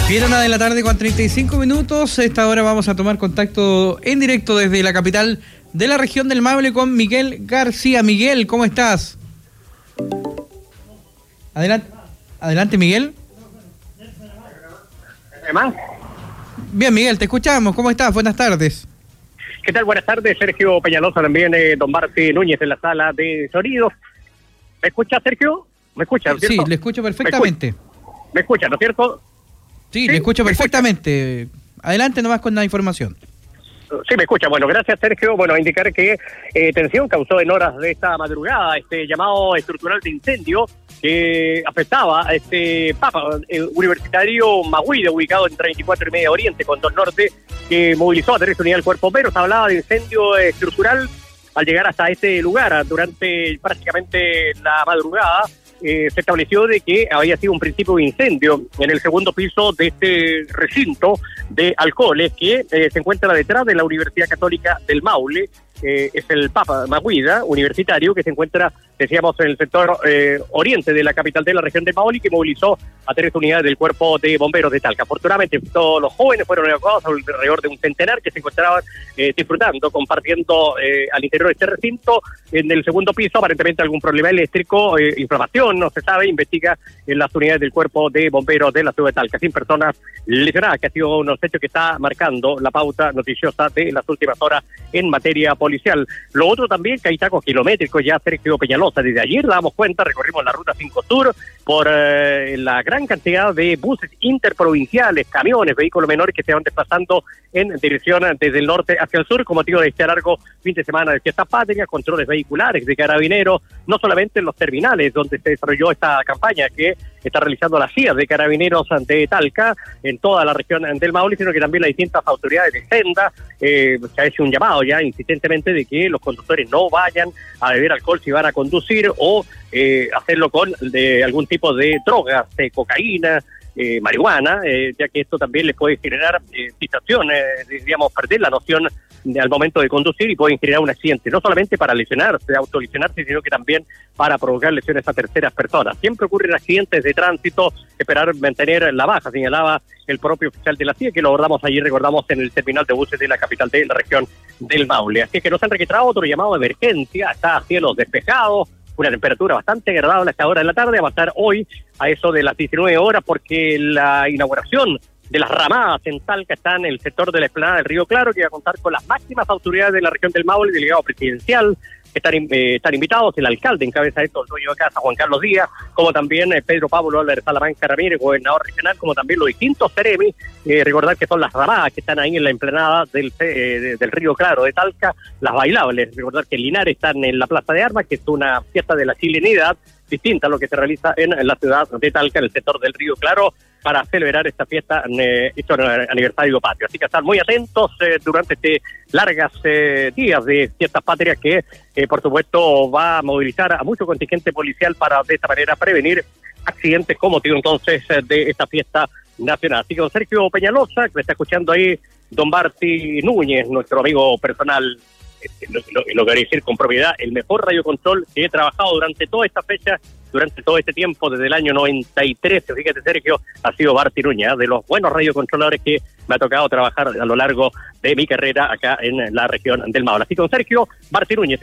Bien, 1:35 a esta hora vamos a tomar contacto en directo desde la capital de la región del Maule con Miguel García. Miguel, ¿cómo estás? Adelante, Miguel. Bien, Miguel, te escuchamos. ¿Cómo estás? Buenas tardes. ¿Qué tal? Buenas tardes, Sergio Peñalosa, también don Martín Núñez en la sala de sonidos. ¿Me escucha, Sergio? ¿Me escucha? ¿No es cierto? Sí, le escucho perfectamente. ¿Me escucha, no es cierto? Sí, le escucho perfectamente. Adelante nomás con la información. Sí, me escucha. Bueno, gracias, Sergio. Bueno, indicar que tensión causó en horas de esta madrugada este llamado estructural de incendio que afectaba a este Papa universitario Maguide, ubicado en 34 y media Oriente con 2 Norte, que movilizó a 3 unidades del Cuerpo Bombero. Se hablaba de incendio estructural al llegar hasta este lugar durante prácticamente la madrugada. Se estableció de que había sido un principio de incendio en el segundo piso de este recinto de alcoholes que se encuentra detrás de la Universidad Católica del Maule. Es el Papa Maguida, universitario, que se encuentra, decíamos, en el sector oriente de la capital de la región de Maule, que movilizó a 3 unidades del Cuerpo de Bomberos de Talca. Afortunadamente, todos los jóvenes fueron evacuados, alrededor de un centenar que se encontraban disfrutando, compartiendo al interior de este recinto. En el segundo piso, aparentemente algún problema eléctrico, inflamación, no se sabe, investiga en las unidades del Cuerpo de Bomberos de la ciudad de Talca. 100 personas lesionadas, que ha sido unos hechos que está marcando la pauta noticiosa de las últimas horas en materia policial. Lo otro también, que hay tacos kilométricos ya, Sergio Peñalosa. Desde ayer damos cuenta, recorrimos la ruta 5 Sur por la gran cantidad de buses interprovinciales, camiones, vehículos menores que se van desplazando en dirección desde el norte hacia el sur, con motivo de este largo fin de semana de fiestas patrias, controles vehiculares de Carabineros, no solamente en los terminales donde se desarrolló esta campaña que está realizando la CIA de Carabineros de Talca, en toda la región del Maule, sino que también las distintas autoridades de Senda. Se ha hecho un llamado ya insistentemente de que los conductores no vayan a beber alcohol si van a conducir o hacerlo con algún tipo de drogas, cocaína, marihuana, ya que esto también les puede generar situaciones, digamos, perder la noción al momento de conducir y pueden generar un accidente, no solamente para lesionarse, autolesionarse, sino que también para provocar lesiones a terceras personas. Siempre ocurren accidentes de tránsito, esperar mantener la baja, señalaba el propio oficial de la CIA, que lo abordamos ayer, recordamos, en el terminal de buses de la capital de la región del Maule. Así que nos han registrado otro llamado de emergencia, está a cielos despejados, una temperatura bastante agradable a esta hora de la tarde, va a estar hoy a eso de las 19 horas, porque la inauguración de las ramadas en Talca está en el sector de la explanada del Río Claro, que va a contar con las máximas autoridades de la región del Maule, el delegado presidencial, están invitados, el alcalde encabeza esto, el dueño de casa, Juan Carlos Díaz, como también Pedro Pablo Álvarez Salamanca Ramírez, gobernador regional, como también los distintos CEREMI. Recordar que son las ramadas que están ahí en la emplanada del Río Claro de Talca, las bailables. Recordar que en Linares están en la Plaza de Armas, que es una fiesta de la chilenidad, distinta a lo que se realiza en la ciudad de Talca, en el sector del Río Claro, para celebrar esta fiesta, esto en el aniversario patrio. Así que estar muy atentos durante este largas días de fiestas patrias que, por supuesto, va a movilizar a mucho contingente policial para de esta manera prevenir accidentes como motivo entonces de esta fiesta nacional. Así que don Sergio Peñalosa, que me está escuchando ahí, don Martín Núñez, nuestro amigo personal, lo que decir con propiedad, el mejor radiocontrol que he trabajado durante toda esta fecha, durante todo este tiempo, desde el año 93, fíjate, Sergio, ha sido Martín Núñez, de los buenos radiocontroladores que me ha tocado trabajar a lo largo de mi carrera acá en la región del Maule. Así que con Sergio, Martín Núñez.